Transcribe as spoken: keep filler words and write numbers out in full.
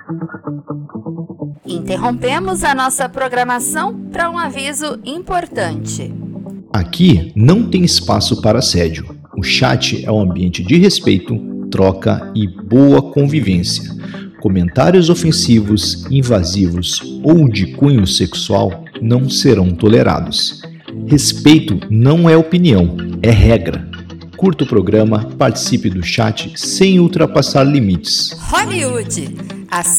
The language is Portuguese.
Interrompemos a nossa programação para um aviso importante. Aqui não tem espaço para assédio. O chat é um ambiente de respeito, troca e boa convivência. Comentários ofensivos, invasivos ou de cunho sexual não serão tolerados. Respeito não é opinião, é regra. Curta o programa, participe do chat sem ultrapassar limites. Hollywood, a